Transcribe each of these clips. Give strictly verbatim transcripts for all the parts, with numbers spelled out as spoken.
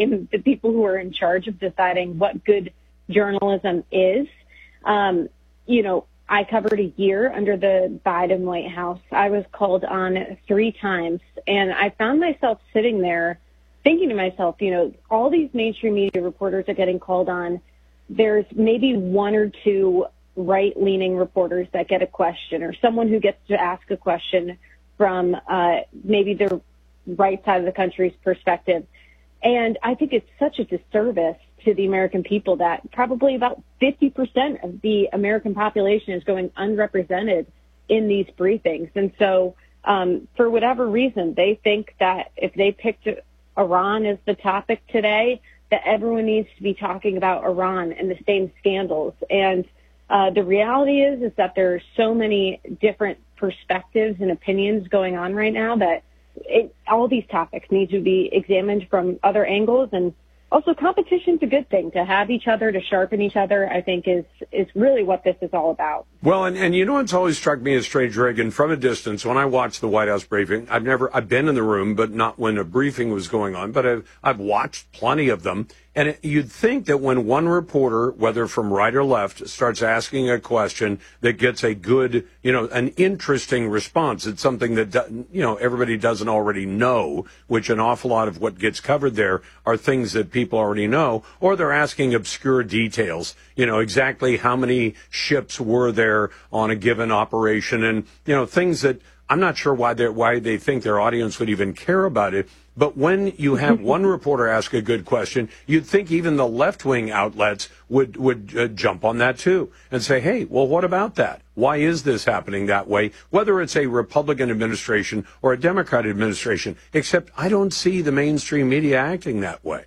blame the people who are in charge of deciding what good journalism is. Um, you know, I covered a year under the Biden White House. I was called on three times, and I found myself sitting there thinking to myself, you know, all these mainstream media reporters are getting called on. There's maybe one or two right-leaning reporters that get a question, or someone who gets to ask a question from uh, maybe the right side of the country's perspective. And I think it's such a disservice to the American people that probably about fifty percent of the American population is going unrepresented in these briefings. And so um, for whatever reason, they think that if they picked Iran as the topic today, that everyone needs to be talking about Iran and the same scandals. And uh, the reality is, is that there are so many different perspectives and opinions going on right now that it, all these topics need to be examined from other angles. And also, competition's a good thing. To have each other, to sharpen each other, I think is is really what this is all about. Well, and, and you know what's always struck me as strange, Reagan, from a distance, when I watched the White House briefing, I've never, I've been in the room, but not when a briefing was going on, but I've, I've watched plenty of them. And it, you'd think that when one reporter, whether from right or left, starts asking a question that gets a good, you know, an interesting response, it's something that, you know, everybody doesn't already know, which an awful lot of what gets covered there are things that people already know, or they're asking obscure details, you know, exactly how many ships were there on a given operation, and, you know, things that I'm not sure why they why they think their audience would even care about it. But when you have one reporter ask a good question, you'd think even the left-wing outlets would would uh, jump on that too and say, hey, well, what about that? Why is this happening that way? Whether it's a Republican administration or a Democrat administration, except I don't see the mainstream media acting that way.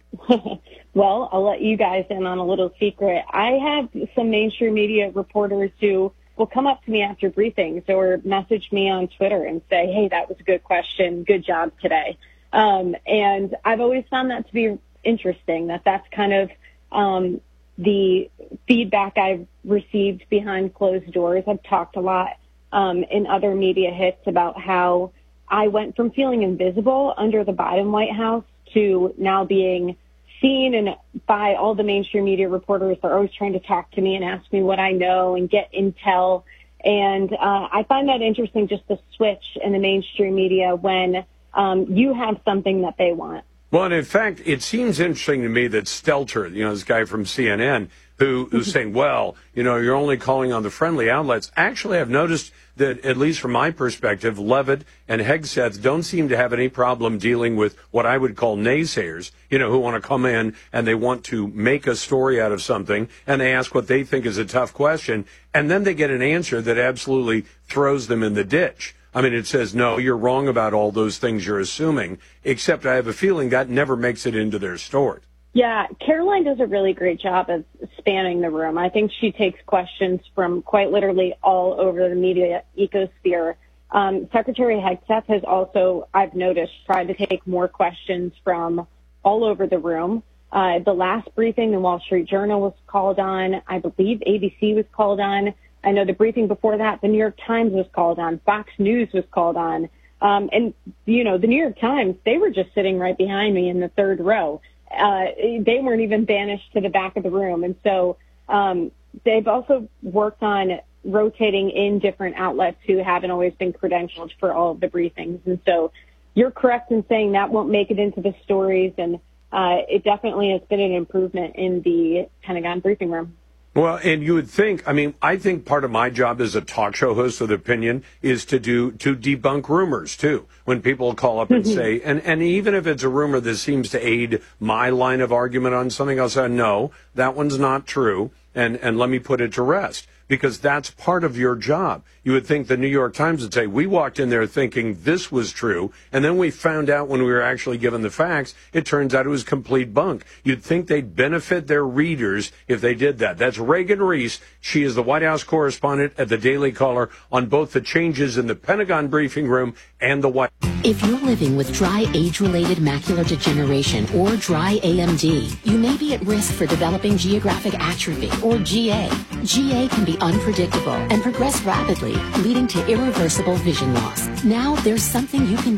Well, I'll let you guys in on a little secret. I have some mainstream media reporters who will come up to me after briefings or message me on Twitter and say, hey, that was a good question. Good job today. Um, and I've always found that to be interesting, that that's kind of um, the feedback I've received behind closed doors. I've talked a lot um, in other media hits about how I went from feeling invisible under the Biden White House to now being seen and by all the mainstream media reporters. They're always trying to talk to me and ask me what I know and get intel. And uh, I find that interesting, just the switch in the mainstream media when Um, you have something that they want. Well, and in fact, it seems interesting to me that Stelter, you know, this guy from C N N, who who's saying, well, you know, you're only calling on the friendly outlets. Actually, I've noticed that, at least from my perspective, Levitt and Hegseth don't seem to have any problem dealing with what I would call naysayers, you know, who want to come in and they want to make a story out of something, and they ask what they think is a tough question, and then they get an answer that absolutely throws them in the ditch. I mean, it says, no, you're wrong about all those things you're assuming, except I have a feeling that never makes it into their story. Yeah, Caroline does a really great job of spanning the room. I think she takes questions from quite literally all over the media ecosphere. Um, Secretary Hegseth has also, I've noticed, tried to take more questions from all over the room. Uh, the last briefing, the Wall Street Journal was called on. I believe A B C was called on. I know the briefing before that, the New York Times was called on. Fox News was called on. Um, and, you know, the New York Times, they were just sitting right behind me in the third row. Uh, they weren't even banished to the back of the room. And so um, they've also worked on rotating in different outlets who haven't always been credentialed for all of the briefings. And so you're correct in saying that won't make it into the stories. And uh, it definitely has been an improvement in the Pentagon briefing room. Well, and you would think, I mean, I think part of my job as a talk show host with opinion is to do, to debunk rumors, too. When people call up and say, and, and even if it's a rumor that seems to aid my line of argument on something, I'll say, no, that one's not true, and, and let me put it to rest. Because that's part of your job. You would think the New York Times would say, we walked in there thinking this was true, and then we found out when we were actually given the facts, it turns out it was complete bunk. You'd think they'd benefit their readers if they did that. That's Reagan Reese. She is the White House correspondent at the Daily Caller on both the changes in the Pentagon briefing room and the White House. If you're living with dry age-related macular degeneration or dry A M D, you may be at risk for developing geographic atrophy or G A. G A can be unpredictable and progress rapidly, leading to irreversible vision loss. Now there's something you can